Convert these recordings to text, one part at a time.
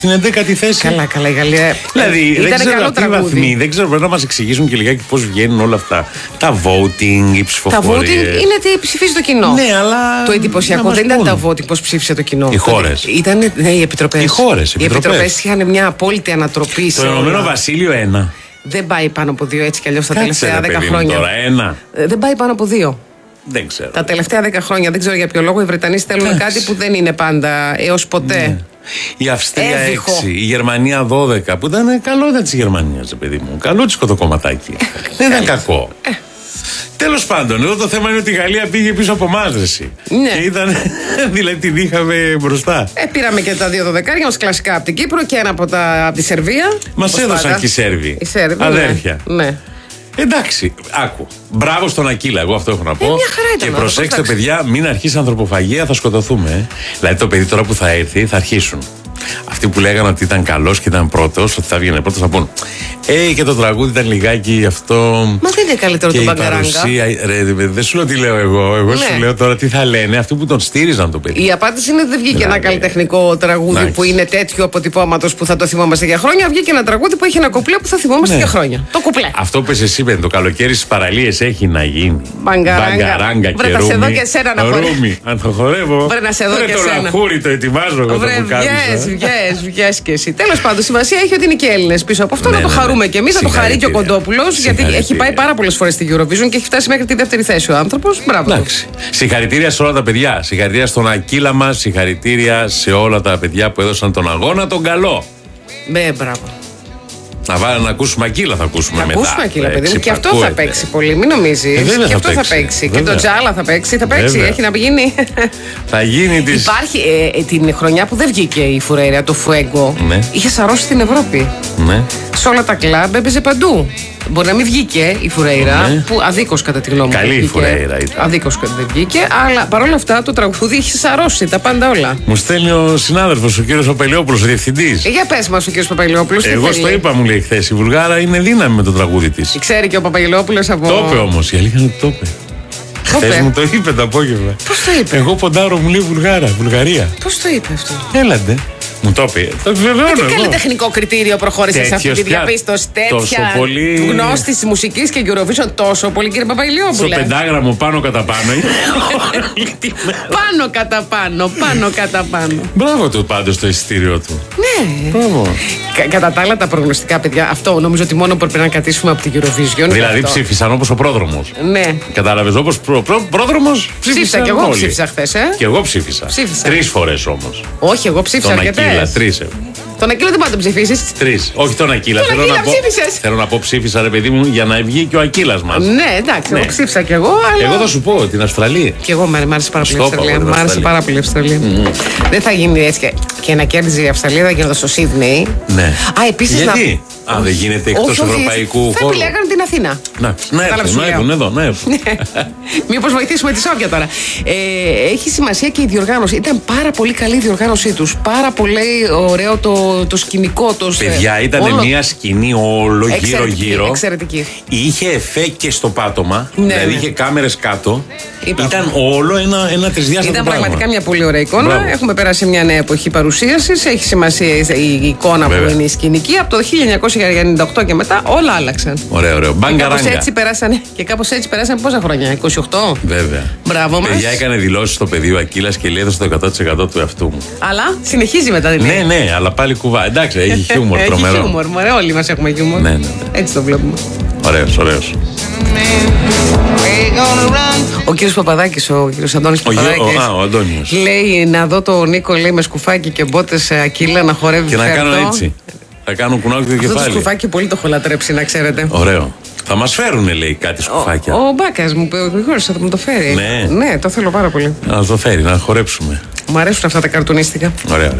στην 11η θέση. Καλά, η Γαλλία. Δηλαδή, δεν ξέρω αυτοί οι βαθμοί, δεν ξέρω, πρέπει να μας εξηγήσουν και λιγάκι πώς βγαίνουν όλα αυτά. Τα voting, οι ψηφοφορίες. Τα voting είναι τι ψηφίζει το κοινό. Ναι, αλλά. Το εντυπωσιακό δεν ήταν τα voting, πώς ψήφισε το κοινό. Οι χώρες. Ήταν οι επιτροπές. Οι επιτροπές είχαν μια απόλυτη ανατροπή. Το Ηνωμένο Βασίλειο 1. Δεν πάει πάνω από 2 έτσι κι αλλιώς τα τελευταία 10 χρόνια. Τώρα, 1. Δεν πάει πάνω από 2. Δεν ξέρω. Τα τελευταία 10 χρόνια, δεν ξέρω για ποιο λόγο, οι Βρετανοί στέλνουν κάτι που δεν είναι πάντα έως ποτέ. Ναι. Η Αυστρία 6, η Γερμανία 12, που ήταν καλό ήταν της Γερμανίας, παιδί μου. Καλό της το κομματάκι. Δεν ήταν κακό. Τέλος πάντων, εδώ το θέμα είναι ότι η Γαλλία πήγε πίσω από εμάς, ναι. Και ήταν, δηλαδή την είχαμε μπροστά. Πήραμε και τα 2 δωδεκάρια μας κλασικά από την Κύπρο και ένα από τη Σερβία. Μας έδωσαν και οι Σέρβοι. Αδέρφια. Ναι. Εντάξει, άκου. Μπράβο στον Ακύλα, εγώ αυτό έχω να πω. Μια χαρά ήταν, και προσέξτε, παιδιά, μην αρχίσει ανθρωποφαγία, θα σκοτωθούμε. Δηλαδή το παιδί τώρα που θα έρθει θα αρχίσουν. Αυτοί που λέγανε ότι ήταν καλός και ήταν πρώτος, ότι θα βγαίνει πρώτος, θα πούν και το τραγούδι ήταν λιγάκι αυτό. Μα δεν είναι καλύτερο το Μπαγκαράγκα. Δεν σου λέω τι λέω εγώ. Εγώ σου λέω τώρα τι θα λένε αυτοί που τον στήριζαν το παιδί. Η απάντηση είναι ότι δεν βγήκε ένα καλλιτεχνικό τραγούδι που είναι τέτοιο αποτυπώματος που θα το θυμόμαστε για χρόνια. Βγήκε ένα τραγούδι που έχει ένα κουπλέ που θα θυμόμαστε για χρόνια. Το κουπλέ. Αυτό που εσύ είπε, το καλοκαίρι στις παραλίες έχει να γίνει. Μπαγκαράγκα. Βρε, θα σε δω και εσένα να χορεύει. Αν το χορεύω. Βρε, να σε δω και εσένα. Το λαχούρι το ετοιμάζω εγώ το βγες και εσύ. Τέλος πάντων, σημασία έχει ότι είναι και Έλληνες πίσω από αυτό. Να το χαρούμε κι εμείς, να το χαρεί και ο Κοντόπουλος, γιατί έχει πάει πάρα πολλές φορές στη Eurovision και έχει φτάσει μέχρι τη δεύτερη θέση ο άνθρωπος. Μπράβο. Συγχαρητήρια σε όλα τα παιδιά. Συγχαρητήρια στον Ακύλα μας. Συγχαρητήρια σε όλα τα παιδιά που έδωσαν τον αγώνα τον καλό. Μπράβο. Να ακούσουμε Ακύλα, θα ακούσουμε μετά. Θα ακούσουμε Ακύλα, παιδί μου. Και αυτό θα παίξει πολύ, μην νομίζεις. Και αυτό θα παίξει. Και το Τζάλα θα παίξει. Έχει να γίνει. Θα γίνει τη. Υπάρχει την χρονιά που δεν βγήκε η Φουρέιρα, το Φουέγκο. Είχε σαρώσει στην Ευρώπη. Σε όλα τα κλαμπ έπαιζε παντού. Μπορεί να μην βγήκε η Φουρέιρα, που αδίκως κατά τη γνώμη μου. Καλή η Φουρέιρα ήταν. Αδίκως δεν βγήκε, αλλά παρόλα αυτά το τραγούδι είχε σαρώσει τα πάντα όλα. Μου στέλνει ο συνάδελφος, ο κύριος Παπελιόπουλος, ο διευθυντής. Για πες μας, ο κύριος Παπελιόπουλος. Εγώ στο είπα, μου λέει χθες, η Βουλγάρα είναι δύναμη με το τραγούδι της. Ξέρει και ο Παπελιόπουλος από. Το είπε όμως, η αλήθεια είναι ότι το είπε. Χθες μου το είπε το απόγευμα. Πώς το είπε? Εγώ ποντάρω, μου λέει Βουλγαρία. Πώς το είπε αυτό? Έλαντε. Μου το είπε. Το επιβεβαιώνω. Τι καλλιτεχνικό κριτήριο προχώρησε σε αυτή τη διαπίστωση? Τέτοια γνώστη τη μουσική και Eurovision τόσο πολύ, κύριε Παπαϊλιόπουλε? Στο πεντάγραμμο πάνω κατά πάνω. Πάνω κατά πάνω. Μπράβο του πάντως το εισιτήριο του. Ναι. Μπράβο. Κατά τα άλλα τα προγνωστικά, παιδιά, αυτό νομίζω ότι μόνο πρέπει να κρατήσουμε από την Eurovision. Δηλαδή ψήφισαν όπως ο πρόδρομος. Ναι. Κατάλαβες, όπως πρόδρομος ψήφισα. Και εγώ ψήφισα χθες. Και εγώ ψήφισα. 3 φορές όμως. Όχι, εγώ ψήφισα αρκετές. 3. Τον Ακύλα δεν πάντα ψηφίσεις. 3. Όχι τον Ακύλα. Θέλω να πω ψήφισα, ρε παιδί μου, για να βγει και ο Ακύλας μας. Ναι, εντάξει, εγώ ψήφισα κι εγώ. Αλλά... Εγώ θα σου πω την Αυστραλία. Κι εγώ μ' άρεσε πάρα πολύ η Αυστραλία. Μ' άρεσε πάρα πολύ η Αυστραλία. Δεν θα γίνει έτσι και να κέρδιζε η Αυστραλία, θα γίνεται στο Σίδνεϊ. Ναι. Επίσης. Γιατί? Αν δεν γίνεται εκτός ευρωπαϊκού χώρου. Θα επιλέγαν την Αθήνα. Να έρθουν εδώ. Μήπως βοηθήσουμε τη Σόφια τώρα. Έχει σημασία και η διοργάνωση. Ήταν πάρα πολύ καλή η διοργάνωσή τους. Πάρα πολύ ωραίο το σκηνικό. Παιδιά, ήταν μια σκηνή όλο γύρω-γύρω. Εξαιρετική. Είχε εφέ και στο πάτωμα. Δηλαδή είχε κάμερες κάτω. Ήταν όλο ένα τρισδιάστατο. Ήταν πραγματικά μια πολύ ωραία εικόνα. Έχουμε περάσει μια νέα εποχή παρουσίασης. Έχει σημασία η εικόνα που είναι η σκηνική. Από το 1998 και μετά όλα άλλαξαν. Ωραίο. Και κάπως έτσι περάσανε πόσα χρόνια? 28. Βέβαια. Μπράβο μας. Παιδιά, έκανε δηλώσεις στο παιδί ο Ακύλας και λέει έδωσε το 100% του εαυτού μου. Αλλά συνεχίζει μετά δηλαδή. Ναι, αλλά πάλι κουβά. Εντάξει, έχει χιούμορ τρομερό. Έχει χιούμορ, όλοι μας έχουμε χιούμορ. Ναι. Έτσι το βλέπουμε. Ωραίος. Ο κύριος Παπαδάκης, ο κύριος Αντώνης Παπαδάκης. Ο Αντώνιος. Λέει να δω το Νίκο, λέει, με σκουφάκι και μπότες Ακύλα να χορεύει. Και να κάνω έτσι. Θα κάνω κουνάκι το κεφάλι. Αυτό το σκουφάκι πολύ το έχω λατρέψει, να ξέρετε. Ωραίο. Θα μας φέρουνε, λέει, κάτι σκουφάκια. Ο Μπάκας μου γρήγορασε, θα μου το φέρει. Ναι, το θέλω πάρα πολύ. Να το φέρει, να χορέψουμε. Μου αρέσουν αυτά τα καρτουνίστικα. Ωραία.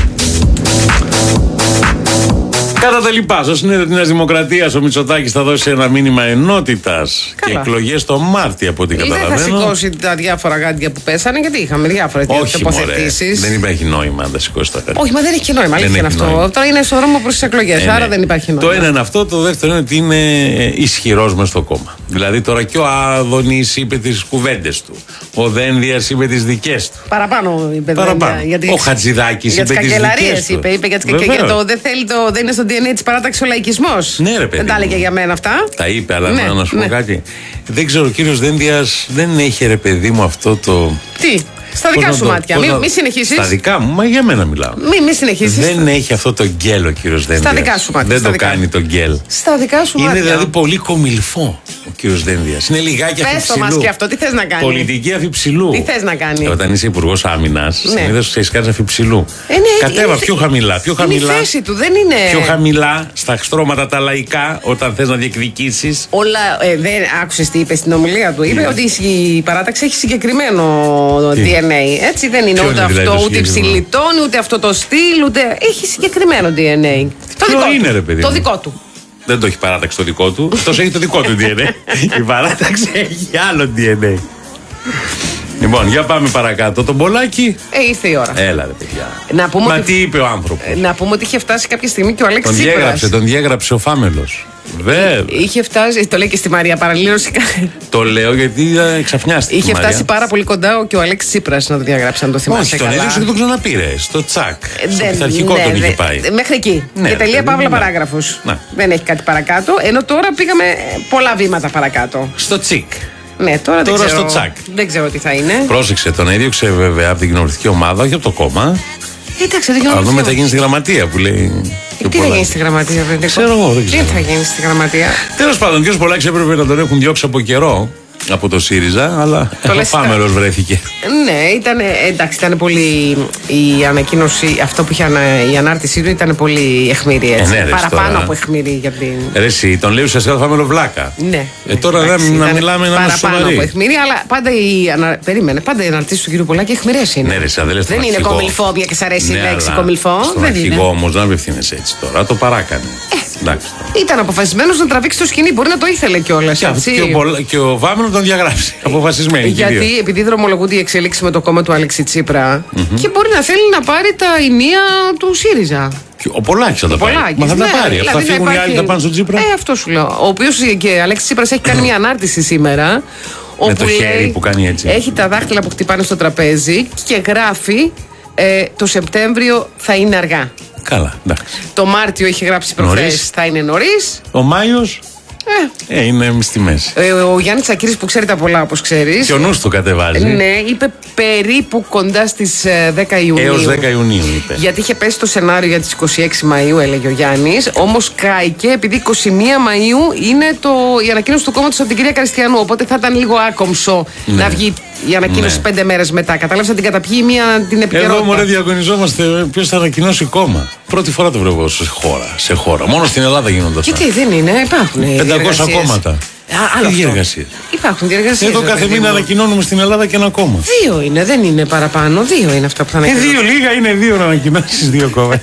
Κατά τα λοιπά, στο συνέδριο της Νέας Δημοκρατίας ο Μητσοτάκης θα δώσει ένα μήνυμα ενότητας και εκλογές το Μάρτιο, από ό,τι καταλαβαίνω. Δεν θα σηκώσει τα διάφορα γάντια που πέσανε, γιατί είχαμε διάφορες τοποθετήσεις. Δεν υπάρχει νόημα να τα σηκώσει τα γάντια. Όχι, μα δεν έχει και νόημα. Αλήθεια είναι αυτό. Τώρα είναι στο δρόμο προς τις εκλογές, άρα δεν υπάρχει νόημα. Το ένα είναι αυτό. Το δεύτερο είναι ότι είναι ισχυρός μες στο κόμμα. Δηλαδή τώρα και ο Άδωνης είπε τις κουβέντες του. Ο Δένδιας είπε τις δικές του. Παραπάνω είπε. Ο Χατζηδάκης είπε τις δικές του. Είπε για το δεν είναι στο DNA της παράταξης ο λαϊκισμός. Ναι, ρε παιδί. Δεν τα έλεγε για μένα αυτά. Τα είπε, αλλά να σου πω κάτι. Δεν ξέρω, ο κύριος Δένδιας δεν έχει, ρε παιδί μου, αυτό το. Τι? Στα δικά σου μάτια. Μη συνεχίσεις. Στα δικά μου, μα για μένα μιλάω. Μη συνεχίσεις. Δεν έχει αυτό το γκέλ ο κύριος Δένδιας. Στα δικά σου μάτια. Δεν το κάνει το γκέλ. Στα δικά σου μάτια. Είναι δηλαδή πολύ κομιλφό ο κύριος Δένδιας. Είναι λιγάκι αφιψηλού. Πες το μας και αυτό, τι θες να κάνει. Πολιτική αφιψηλού. Τι θες να κάνει. Όταν είσαι υπουργός άμυνας, συνήθως ξέρεις κάτι αφιψηλού. Ναι, κατέβα πιο χαμηλά. Είναι η θέση του, δεν είναι. Πιο χαμηλά, στα στρώματα τα λαϊκά, όταν θες να διεκδικήσεις. Όλα. Δεν άκουσες τι είπε στην ομιλία του. Είπε ότι η παράταξη έχει συγκεκριμένο DNA. Έτσι δεν είναι ούτε αυτό, ούτε ψηλιτών, ούτε αυτό το στυλ, ούτε. Έχει συγκεκριμένο DNA. Ποιο είναι, ρε παιδί? Το δικό του. Δεν το έχει παράταξη το δικό του. Αυτός έχει το δικό του DNA. Η παράταξη έχει άλλο DNA. Λοιπόν, για πάμε παρακάτω. Τον Πολάκη. Ήρθε η ώρα. Έλα, ρε παιδιά. Μα τι είπε ο άνθρωπος? Να πούμε ότι είχε φτάσει κάποια στιγμή και ο Αλέξης Τσίπρας. Τον διέγραψε ο Φάμελος. Βέβαια. Είχε φτάσει, το λέει και στη Μαρία παραλήρωση. Το λέω γιατί ξαφνιάστηκε. Είχε φτάσει πάρα πολύ κοντά και ο Αλέξης Τσίπρας να το διαγράψει, αν το θυμάσαι. Όχι, τον έδωσε και τον ξαναπήρε. Στο τσακ. Στο πειθαρχικό τον είχε πάει. Μέχρι εκεί. Και τελεία παύλα παράγραφος. Δεν έχει κάτι παρακάτω. Ενώ τώρα πήγαμε πολλά βήματα παρακάτω. Στο τσικ. Ναι, τώρα στο τσακ. Δεν ξέρω τι θα είναι. Πρόσεξε, τον έδιωξε βέβαια από την κοινοβουλευτική ομάδα, όχι από το κόμμα. Εντάξει, δεν θα δούμε τι θα γίνει στη γραμματεία που λέει. Τι θα γίνει στη γραμματεία, βέβαια. Ξέρω εγώ, δεν ξέρω. Τι θα γίνει στη γραμματεία. Τέλος πάντων, ο κ. Πολάκης έπρεπε να τον έχουν διώξει από καιρό από το ΣΥΡΙΖΑ, αλλά ο Φάμελος βρέθηκε. Ναι, ήταν πολύ. Η ανακοίνωση, αυτό που είχε η ανάρτησή του ήταν πολύ αιχμηρή. Παραπάνω από αιχμηρή για την. Εσύ, τον λέει ουσιαστικά το Φάμελο βλάκα. Ναι. Τώρα να μιλάμε να είμαστε σοβαροί. Παραπάνω από αιχμηρή, αλλά πάντα περίμενε. Πάντα οι αναρτήσεις του κ. Πολάκη αιχμηρές είναι. Ναι, δεν είναι κομιλφόμπια και σ' αρέσει η λέξη κομιλφό. Στον αρχηγό όμως να απευθύνεσαι έτσι τώρα. Το παράκανε. Ήταν αποφασισμένος να τραβήξει το σκηνή, μπορεί να το ήθελε κιόλας. Και ο Βάμενο τον διαγράψει. Αποφασισμένοι. Γιατί επειδή δρομολογούνται οι εξελίξεις με το κόμμα του Αλέξη Τσίπρα και μπορεί να θέλει να πάρει τα ενία του ΣΥΡΙΖΑ. Ο Πολάκης θα τα πάρει. Μα θα τα πάρει. Θα φύγουν οι άλλοι, θα πάνε στον Τσίπρα. Αυτό σου λέω. Ο οποίος και Αλέξης Τσίπρας έχει κάνει μια ανάρτηση σήμερα. Με το χέρι που κάνει έτσι. Έχει τα δάχτυλα που χτυπάνε στο τραπέζι και γράφει το Σεπτέμβριο θα είναι αργά. Καλά, εντάξει. Το Μάρτιο είχε γράψει προχθές θα είναι νωρίς. Ο Μάιος είναι στη μέση. Ο Γιάννης Τσακίρης που ξέρει τα πολλά, όπως ξέρεις. Και ο νους του κατεβάζει. Ναι, είπε περίπου κοντά στις 10 Ιουνίου. Έως 10 Ιουνίου είπε. Γιατί είχε πέσει το σενάριο για τις 26 Μαΐου, έλεγε ο Γιάννης. Όμως κάηκε επειδή 21 Μαΐου είναι η ανακοίνωση του κόμματος από την κυρία Καριστιανού. Οπότε θα ήταν λίγο άκομψο να βγει η ανακοίνωση 5 μέρες μετά. Κατάλαβες να την καταπιεί την επικαιρότητα. Εδώ μωρέ διαγωνιζόμαστε ποιος θα ανακοινώσει κόμμα. Πρώτη φορά το βλέπω σε χώρα. Μόνο στην Ελλάδα γίνονται αυτά. Γιατί δεν είναι, υπάρχουν 500 κόμματα. Τι διεργασίες. Υπάρχουν διεργασίες. Εδώ κάθε μήνα ανακοινώνουμε στην Ελλάδα και ένα κόμμα. 2 είναι, δεν είναι παραπάνω. 2 είναι αυτά που θα ανακοινώνουν. 2 λίγα είναι 2 να ανακοινώσεις 2 κόμματα.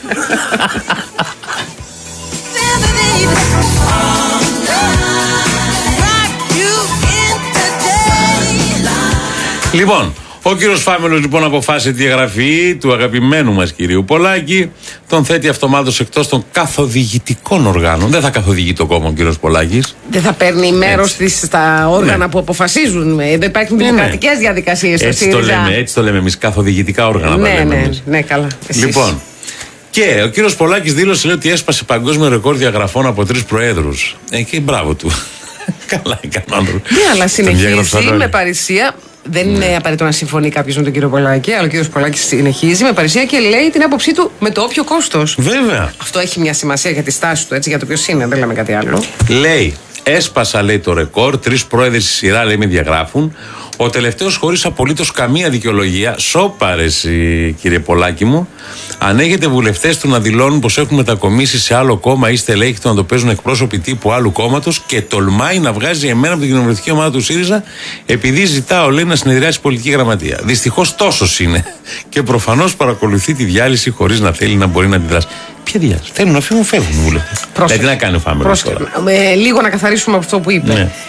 Λοιπόν, ο κύριος Φάμελος λοιπόν αποφάσισε τη διαγραφή του αγαπημένου μας κυρίου Πολάκη. Τον θέτει αυτομάτως εκτός των καθοδηγητικών οργάνων. Δεν θα καθοδηγεί το κόμμα ο κύριος Πολάκης. Δεν θα παίρνει μέρος στα όργανα που αποφασίζουν. Δεν υπάρχουν δημοκρατικές διαδικασίες στο ΣΥΡΙΖΑ. Έτσι το λέμε εμείς, καθοδηγητικά όργανα. Ναι, καλά. Λοιπόν, και ο κύριος Πολάκης δήλωσε ότι έσπασε παγκόσμιο ρεκόρ διαγραφών από 3 προέδρους. Και μπράβο του. Καλά έκανε ο άνθρωπος. Ναι, αλλά συνεχίζει με παρησία. Δεν είναι απαραίτητο να συμφωνεί κάποιος με τον κύριο Πολάκη, αλλά ο κύριος Πολάκης συνεχίζει με παρησία και λέει την άποψή του με το όποιο κόστος. Βέβαια. Αυτό έχει μια σημασία για τη στάση του, έτσι, για το ποιος είναι, δεν λέμε κάτι άλλο. Λέει, έσπασα, λέει, το ρεκόρ, 3 πρόεδροι στη σειρά, λέει, με διαγράφουν. Ο τελευταίος χωρίς απολύτως καμία δικαιολογία. Σόπαρες, κύριε Πολάκη μου. Αν έχετε βουλευτές του να δηλώνουν πως έχουν μετακομίσει σε άλλο κόμμα ή στελέχη του να το παίζουν εκπρόσωποι τύπου άλλου κόμματος και τολμάει να βγάζει εμένα από την κοινοβουλευτική ομάδα του ΣΥΡΙΖΑ επειδή ζητάω, λέει, να συνεδριάσει πολιτική γραμματεία. Δυστυχώς τόσος είναι. Και προφανώς παρακολουθεί τη διάλυση χωρίς να θέλει να μπορεί να αντιδράσει. Ποια διάλυση? Θέλουν να φύγουν, φεύγουν οι βουλευτές. Δηλαδή, τι να κάνει ο Φάμελος τώρα? Λίγο να καθαρίσουμε από αυτό που είπε. Ναι.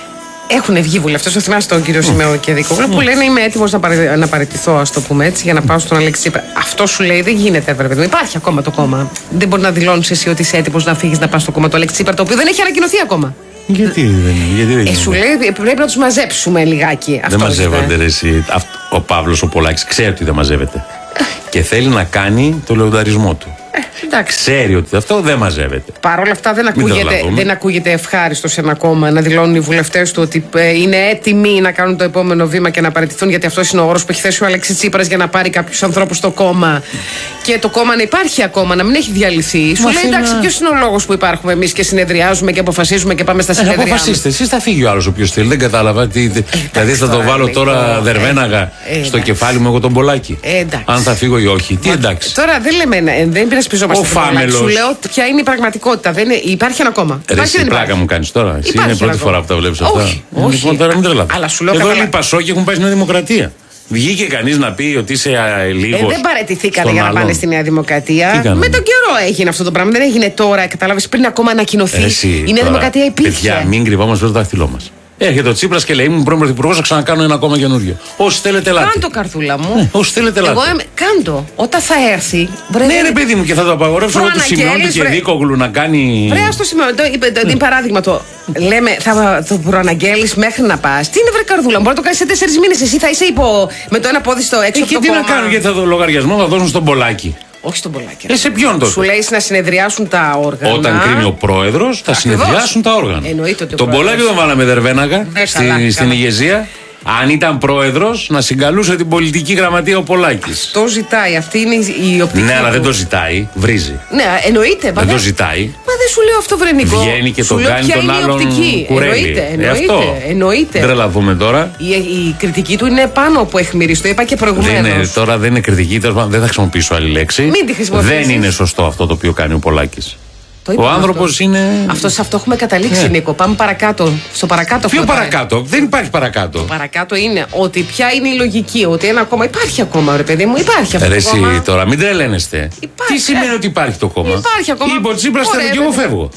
Έχουν βγει βουλευτές, το θυμάσαι τον κύριο Σημαίο και Δικόγλου, που λένε είμαι έτοιμος να παραιτηθώ, ας το πούμε έτσι, για να πάω στον Αλέξη Τσίπρα. Αυτό σου λέει δεν γίνεται, βέβαια. Υπάρχει ακόμα το κόμμα. Δεν μπορεί να δηλώνεις εσύ ότι είσαι έτοιμος να φύγεις να πας στο κόμμα του Αλέξη Τσίπρα, το οποίο δεν έχει ανακοινωθεί ακόμα. Γιατί δεν σου λέει πρέπει να τους μαζέψουμε λιγάκι. Δεν μαζεύονται, εσύ. Ο Παύλος ο Πολάκης ξέρει ότι δεν μαζεύεται. Και θέλει να κάνει το λεονταρισμό του. Ξέρει ότι αυτό δεν μαζεύεται. Παρ' όλα αυτά δεν ακούγεται ευχάριστο σε ένα κόμμα να δηλώνουν οι βουλευτές του ότι είναι έτοιμοι να κάνουν το επόμενο βήμα και να παραιτηθούν, γιατί αυτό είναι ο όρος που έχει θέσει ο Αλέξης Τσίπρας για να πάρει κάποιους ανθρώπους στο κόμμα. Και το κόμμα να υπάρχει ακόμα, να μην έχει διαλυθεί. Σου λέει εντάξει, ποιος είναι ο λόγος που υπάρχουμε εμείς και συνεδριάζουμε και αποφασίζουμε και πάμε στα συνεδριά. Αποφασίστε, εσείς θα φύγει ο άλλος όποιος θέλει. Δεν κατάλαβα. Δηλαδή θα το βάλω τώρα δερβέναγα στο κεφάλι μου εγώ τον Πολάκη. Αν θα φύγω ή όχι. Τι εντάξει. Τώρα δεν πειρασπιζόμαστε. Σου λέω ποια είναι η πραγματικότητα. Υπάρχει ένα κόμμα. Εσύ πλάκα μου κάνεις τώρα. Εσύ είναι η πρώτη φορά που τα βλέπεις αυτά. Όχι. Λοιπόν, τώρα μην τρελαθείς. Αλλά σου λέω εδώ οι Πασόκοι έχουν πάει στη Νέα Δημοκρατία. Βγήκε κανείς να πει ότι είσαι λίγο. Δεν παραιτηθήκανε για να πάνε στη Νέα Δημοκρατία. Με τον καιρό έγινε αυτό το πράγμα. Δεν έγινε τώρα. Κατάλαβες, πριν ακόμα ανακοινωθεί. Η Νέα Δημοκρατία υπήρχε. Παιδιά, μην κρυβόμαστε στο δάχτυλό μας. Έρχεται ο Τσίπρας και λέει: Ήμουν πρώην πρωθυπουργός, θα ξανακάνω ένα κόμμα καινούριο. Όσοι θέλετε, ελάτε. Κάντο, καρδούλα μου. Όσοι θέλετε, ελάτε. Κάντο. Όταν θα έρθει. Ναι, ρε παιδί μου, και θα το απαγορεύσω εγώ του Σιμεώνη και Δίκογλου να κάνει. Βρέα στο Σιμεώνη. Είναι παράδειγμα το. Λέμε, θα το προαναγγέλεις μέχρι να πας. Τι είναι, βρε καρδούλα μου, μπορεί να το κάνεις σε 4 μήνες. Εσύ θα είσαι με το ένα πόδι στο έξω από το κόμμα. Και τι να κάνω, γιατί θα το λογαριασμό θα δώσουν στον Πολάκη. Όχι στον Πολάκη. Σε ποιον τότε. Σου λέει να συνεδριάσουν τα όργανα. Όταν κρίνει ο πρόεδρος, θα συνεδριάσουν τα όργανα. Εννοείται ότι τον Πολάκη τον βάλαμε δερβέναγα στην ηγεσία. Αν ήταν πρόεδρος, να συγκαλούσε την πολιτική γραμματεία ο Πολάκης. Το ζητάει. Αυτή είναι η οπτική. Ναι, αλλά δεν το ζητάει. Βρίζει. Ναι, εννοείται. Δεν το ζητάει. Μα δεν σου λέω αυτό, Βρενικό. Βγαίνει και τον κάνει τον άλλον κουρέλι. Εννοείται. Δεν τρελαθούμε τώρα. Η κριτική του είναι πάνω από αιχμηρή. Το είπα και προηγουμένως. Τώρα δεν είναι κριτική. Δεν θα χρησιμοποιήσω άλλη λέξη. Μην τη χρησιμοποιήσεις. Δεν είναι σωστό αυτό το οποίο κάνει ο Πολάκης. Ο άνθρωπος είναι. Σε αυτό έχουμε καταλήξει, Νίκο. Πάμε παρακάτω. Στο παρακάτω. Ποιο παρακάτω, δεν υπάρχει παρακάτω. Το παρακάτω είναι ότι ποια είναι η λογική. Ότι ένα κόμμα υπάρχει ακόμα, ρε παιδί μου. Υπάρχει αυτό. Εσύ τώρα, μην τρελαίνεστε. Τι σημαίνει ότι υπάρχει το κόμμα. Υπάρχει ακόμα. Είπε ο Τσίπρας θέλω και εγώ φεύγω.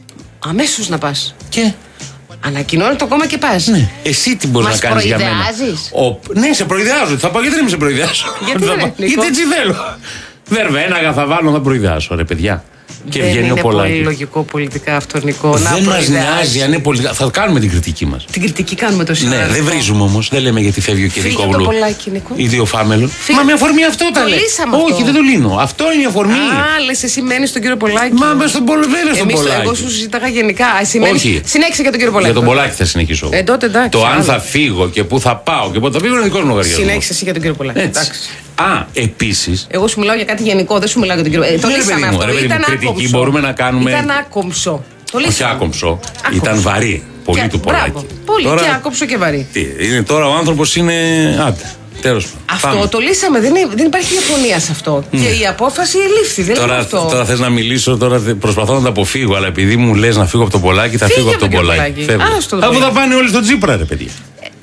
Αμέσως να πας. Και. Ανακοινώνει το κόμμα και πας. Ναι. Εσύ τι μπορείς να κάνεις για μένα. Ναι, σε προειδεάζω. Θα πάω γιατί δεν με σε προειδεάζω. Γιατί έτσι θέλω. Δερβέναγα θα βάλω να προειδεάσω, ρε παιδιά. Και δεν είναι πολύ λογικό πολιτικά αυτό, Νικό. Δεν μας νοιάζει αν είναι πολιτικά. Θα κάνουμε την κριτική μας. Την κριτική κάνουμε το σήμερα. Ναι, δεν βρίζουμε όμως. Δεν λέμε γιατί φεύγει ο Κεδικόγλου. Ή δύο φάμελων. Μα με αφορμή αυτό τα λέει. Όχι, δεν το λύνω. Αυτό είναι η αφορμή. Λες εσύ μένεις στον κύριο Πολάκη. Μα με στον Πολάκη. Εγώ σου συζητάγα γενικά. Συνέχισε για τον κύριο Πολάκη. Για τον Πολάκη θα συνεχίσω. Το αν θα φύγω και πού θα πάω και πότε θα φύγω είναι δικό μου λογαριασμό. Συνέχισε εσύ για τον κύριο Πολάκη. Επίσης. Εγώ σου μιλάω για κάτι γενικό, δεν σου μιλάω για τον κύριο. Το λύσαμε αυτό. Ήταν κριτική μπορούμε να κάνουμε. Ήταν άκομψο. Όχι άκομψο. Ήταν βαρύ. Πολύ του Πολάκη. Πολύ και άκομψο και βαρύ. Είναι τώρα ο άνθρωπος είναι. Άντε. Αυτό το λύσαμε. Δεν υπάρχει διαφωνία σε αυτό. Και η απόφαση ελήφθη. Τώρα θες να μιλήσω, τώρα προσπαθώ να τα αποφύγω. Αλλά επειδή μου λες να φύγω από τον Πολάκη, θα φύγω από τον Πολάκη. Αφού θα πάνε όλοι στον Τσίπρα, ρε παιδιά.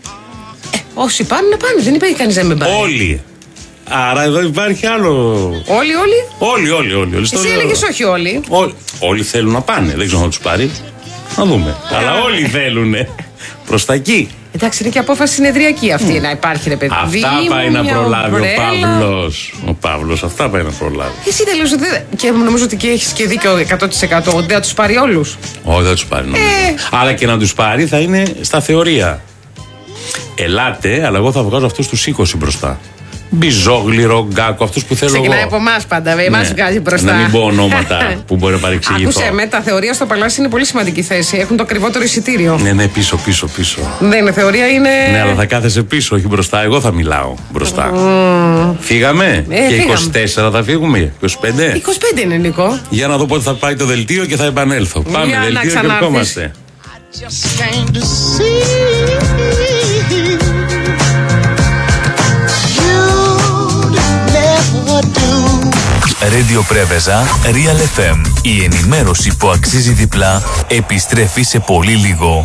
Όσοι πάνε να πάνε. Δεν υπάρχει κανείς να μην πάει. Όλοι. Άρα εδώ υπάρχει άλλο. Όλοι. Εσύ έλεγες όχι όλοι. Όλοι θέλουν να πάνε. Δεν ξέρω να τους πάρει. Να δούμε. Αλλά όλοι θέλουν προς τα εκεί. Εντάξει, είναι και απόφαση συνεδριακή αυτή να υπάρχει, ρε παιδί. Αυτά πάει να προλάβει ο Παύλος. Ο Παύλος, αυτά πάει να προλάβει. Εσύ τελείως και νομίζω ότι έχεις και δίκιο 100% ότι θα τους πάρει όλους. Όχι, δεν τους πάρει. Αλλά και να τους πάρει θα είναι στα θεωρία. Ελάτε, αλλά εγώ θα βγάζω αυτούς τους 20 μπροστά. Μπιζόγλυρο, Γκάκο, αυτούς που θέλω. Ξεκινάει από εμάς πάντα, εμάς βγάζει μπροστά. Να μην πω ονόματα που μπορεί να παρεξηγηθώ. Άκουσε με, τα θεωρία στο Παλάσι είναι πολύ σημαντική θέση. Έχουν το ακριβότερο εισιτήριο. Ναι, πίσω. Δεν είναι θεωρία, είναι. Ναι, αλλά θα κάθεσαι πίσω, όχι μπροστά. Εγώ θα μιλάω μπροστά. Φύγαμε. Και 24 θα φύγουμε. 25. 25 είναι, Νικό. Για να δω πότε θα πάει το δελτίο και θα επανέλθω. Πάμε, δελτίο και ερχόμαστε. Radio Πρέβεζα, Real FM. Η ενημέρωση που αξίζει διπλά επιστρέφει σε πολύ λίγο.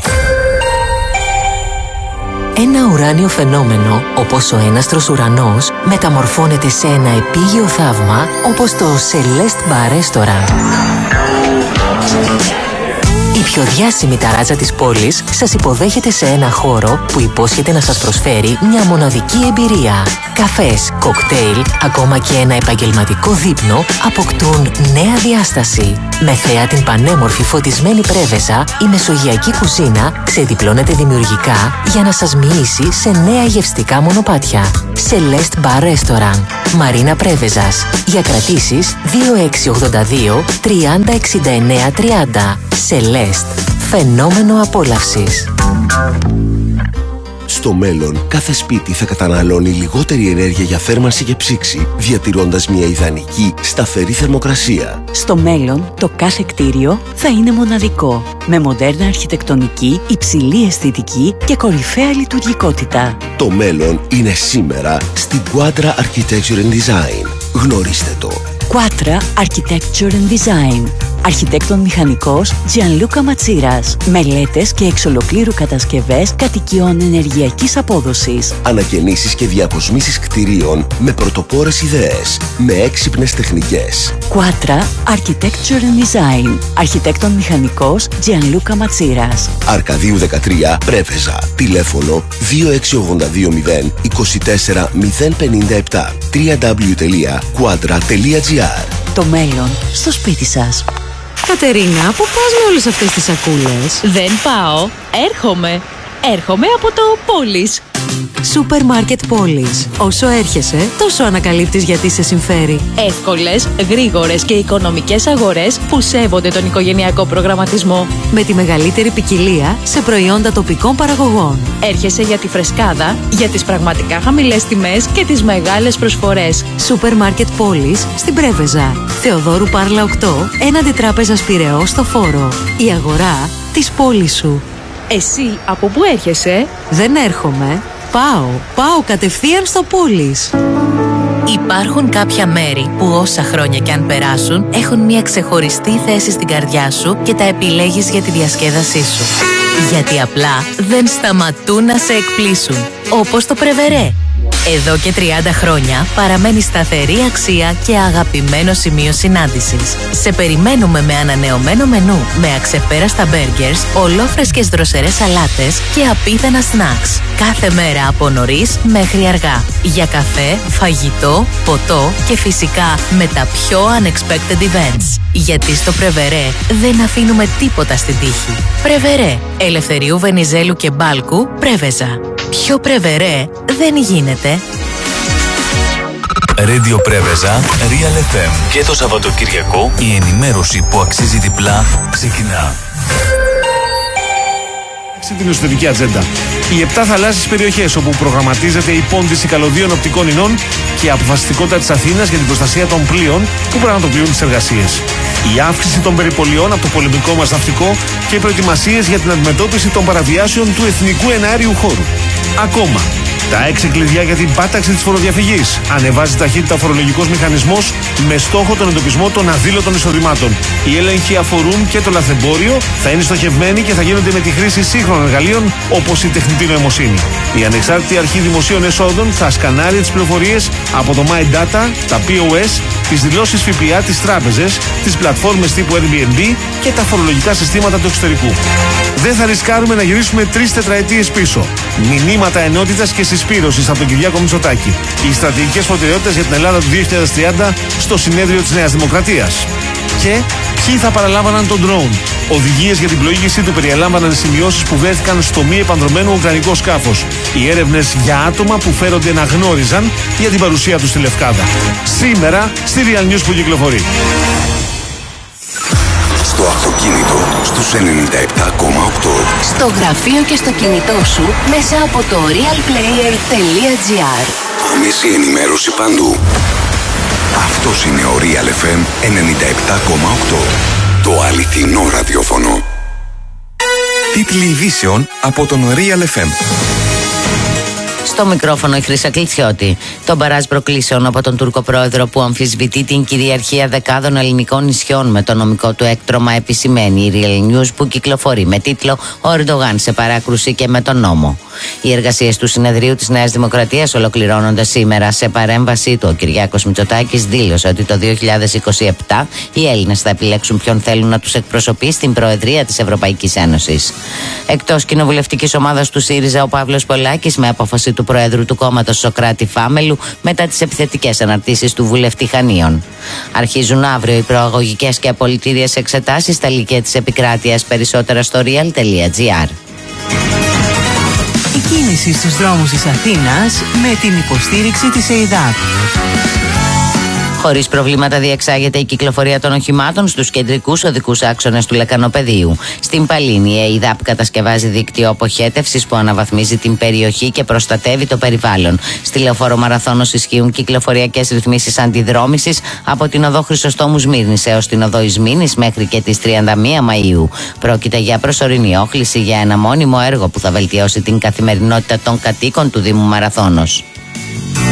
Ένα ουράνιο φαινόμενο, όπως ο έναστρος ουρανός, μεταμορφώνεται σε ένα επίγειο θαύμα, όπως το Celeste Bar Restaurant. πιο διάσημη ταράτσα της πόλης σας υποδέχεται σε ένα χώρο που υπόσχεται να σας προσφέρει μια μοναδική εμπειρία. Καφές, κοκτέιλ, ακόμα και ένα επαγγελματικό δείπνο αποκτούν νέα διάσταση. Με θέα την πανέμορφη φωτισμένη Πρέβεζα, η μεσογειακή κουζίνα ξεδιπλώνεται δημιουργικά για να σας μοιήσει σε νέα γευστικά μονοπάτια. Celeste Bar Restaurant, Μαρίνα Πρέβεζας. Για κρατήσεις 2682 30 69 30. Celeste, φαινόμενο απόλαυσης. Στο μέλλον, κάθε σπίτι θα καταναλώνει λιγότερη ενέργεια για θέρμανση και ψήξη, διατηρώντας μια ιδανική, σταθερή θερμοκρασία. Στο μέλλον, το κάθε κτίριο θα είναι μοναδικό, με μοντέρνα αρχιτεκτονική, υψηλή αισθητική και κορυφαία λειτουργικότητα. Το μέλλον είναι σήμερα στην Quadra Architecture and Design. Γνωρίστε το. Quadra Architecture and Design. Αρχιτέκτον μηχανικός Gianluca Matsiras. Μελέτες και εξ ολοκλήρου κατασκευές κατοικιών ενεργειακής απόδοσης. Ανακαινήσεις και διακοσμήσεις κτηρίων με πρωτοπόρες ιδέες, με έξυπνες τεχνικές. Quadra Architecture and Design. Αρχιτέκτον μηχανικός Gianluca Matsiras. Αρκαδίου 13, Πρέβεζα. Τηλέφωνο 26820 24 057. www.quadra.gr. Το μέλλον στο σπίτι σας. Κατερίνα, πού πας με όλες αυτές τις σακούλες? Δεν πάω, έρχομαι. Έρχομαι από το Πόλης. Σούπερ Μάρκετ Πόλης. Όσο έρχεσαι, τόσο ανακαλύπτεις γιατί σε συμφέρει. Εύκολες, γρήγορες και οικονομικές αγορές που σέβονται τον οικογενειακό προγραμματισμό. Με τη μεγαλύτερη ποικιλία σε προϊόντα τοπικών παραγωγών. Έρχεσαι για τη φρεσκάδα, για τις πραγματικά χαμηλές τιμές και τις μεγάλες προσφορές. Σούπερ Μάρκετ Πόλης στην Πρέβεζα. Θεοδόρου Πάρλα 8, έναντι Τράπεζας Πειραιώς στο Φόρο. Η αγορά της πόλης σου. Εσύ από πού έρχεσαι? Δεν έρχομαι. Πάω κατευθείαν στο Πόλης. Υπάρχουν κάποια μέρη που όσα χρόνια κι αν περάσουν έχουν μια ξεχωριστή θέση στην καρδιά σου και τα επιλέγεις για τη διασκέδασή σου. Γιατί απλά δεν σταματούν να σε εκπλήσουν. Όπως το Πρεβερέ. Εδώ και 30 χρόνια παραμένει σταθερή αξία και αγαπημένο σημείο συνάντησης. Σε περιμένουμε με ανανεωμένο μενού, με αξεπέραστα μπέργκερς, ολόφρεσκες δροσερές σαλάτες και απίθανα σνακς. Κάθε μέρα από νωρίς μέχρι αργά. Για καφέ, φαγητό, ποτό και φυσικά με τα πιο unexpected events. Γιατί στο Πρεβερέ δεν αφήνουμε τίποτα στην τύχη. Πρεβερέ, Ελευθερίου Βενιζέλου και Μπάλκου, Πρέβεζα. Πιο Πρεβερέ δεν γίνεται. Radio Πρέβεζα, Real FM. Και το Σαββατοκυριακό η ενημέρωση που αξίζει διπλά ξεκινά. Την εσωτερική ατζέντα. Οι 7 θαλάσσιες περιοχές όπου προγραμματίζεται η πόντιση καλωδίων οπτικών ινών και η αποφασιστικότητα της Αθήνας για την προστασία των πλοίων που πραγματοποιούν τις εργασίες. Η αύξηση των περιπολιών από το πολεμικό μας ναυτικό και οι προετοιμασίες για την αντιμετώπιση των παραβιάσεων του εθνικού εναέριου χώρου. Ακόμα, τα 6 κλειδιά για την πάταξη της φοροδιαφυγής. Ανεβάζει ταχύτητα ο φορολογικός μηχανισμός με στόχο τον εντοπισμό των αδήλωτων εισοδημάτων. Οι έλεγχοι αφορούν και το λαθρεμπόριο, θα είναι στοχευμένοι και θα γίνονται με τη χρήση σύγχρονων εργαλείων όπως η τεχνητή νοημοσύνη. Η Ανεξάρτητη Αρχή Δημοσίων Εσόδων θα σκανάρει τις πληροφορίες από το My Data, τα POS, τις δηλώσεις ΦΠΑ, τις τράπεζες, τις πλατφόρμες τύπου Airbnb και τα φορολογικά συστήματα του εξωτερικού. Δεν θα ρισκάρουμε να γυρίσουμε 3 τετραετίες πίσω. Μηνύματα ενότητας και συσπήρωσης από τον Κυριάκο Μητσοτάκη. Οι στρατηγικές προτεραιότητες για την Ελλάδα του 2030 στο συνέδριο της Νέας Δημοκρατίας. Και ποιοι θα παραλάμβαναν τον drone. Οδηγίες για την πλοήγησή του περιέλαμβαναν σημειώσεις που βρέθηκαν στο μη επανδρομένο ουκρανικό σκάφος. Οι έρευνες για άτομα που φέρονται να γνώριζαν για την παρουσία του στη Λευκάδα. Σήμερα στη Real News που κυκλοφορεί. Στο αυτοκίνητο στους 97,8. Στο γραφείο και στο κινητό σου μέσα από το realplayer.gr. Άμεση ενημέρωση παντού. Αυτός είναι ο Real FM 97,8. Το αληθινό ραδιόφωνο. Τίτλοι ειδήσεων από τον Real FM. Στο μικρόφωνο η Χρύσα Κλητσιώτη. Το μπαράζ προκλήσεων από τον Τούρκο πρόεδρο που αμφισβητεί την κυριαρχία δεκάδων ελληνικών νησιών με το νομικό του έκτρωμα επισημαίνει η Real News που κυκλοφορεί με τίτλο «Ο Ερντογάν σε παράκρουση και με τον νόμο». Οι εργασίες του συνεδρίου της Νέας Δημοκρατίας ολοκληρώνονται σήμερα. Σε παρέμβασή του, ο Κυριάκος Μητσοτάκης δήλωσε ότι το 2027 οι Έλληνες θα επιλέξουν ποιον θέλουν να τους εκπροσωπεί στην Προεδρία της Ευρωπαϊκής Ένωσης. Εκτός κοινοβουλευτικής ομάδας του ΣΥΡΙΖΑ, ο Παύλος Πολάκης, με απόφαση του Προέδρου του κόμματος Σωκράτη Φάμελου μετά τις επιθετικές αναρτήσεις του βουλευτή Χανίων. Αρχίζουν αύριο οι προαγωγικές και απολυτήριες εξετάσεις στα λύκεια της επικράτειας. Περισσότερα στο real.gr. Η κίνηση στους δρόμους της Αθήνας με την υποστήριξη της ΕΙΔΑΠ. Χωρίς προβλήματα διεξάγεται η κυκλοφορία των οχημάτων στους κεντρικούς οδικούς άξονες του Λεκανοπεδίου. Στην Παλίνη, η ΕΙΔΑΠ κατασκευάζει δίκτυο αποχέτευσης που αναβαθμίζει την περιοχή και προστατεύει το περιβάλλον. Στη Λεωφόρο Μαραθώνος ισχύουν κυκλοφοριακές ρυθμίσεις αντιδρόμησης από την οδό Χρυσοστόμου Σμύρνης έως την οδό Ισμήνης μέχρι και τις 31 Μαΐου. Πρόκειται για προσωρινή όχληση για ένα μόνιμο έργο που θα βελτιώσει την καθημερινότητα των κατοίκων του Δήμου Μαραθώνος.